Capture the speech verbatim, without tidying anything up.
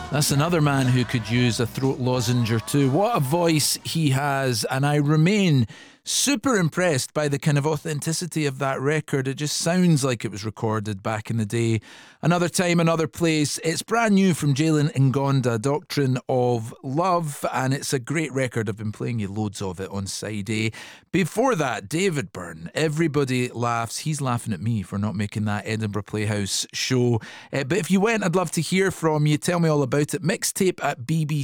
That's another man who could use a throat lozenge or two. What a voice he has, and I remain super impressed by the kind of authenticity of that record. It just sounds like it was recorded back in the day. Another time, another place. It's brand new from Jalen Ngonda, Doctrine of Love, and it's a great record. I've been playing you loads of it on Side A. Before that, David Byrne, Everybody Laughs. He's laughing at me for not making that Edinburgh Playhouse show. Uh, but if you went, I'd love to hear from you. Tell me all about it. Mixtape at b b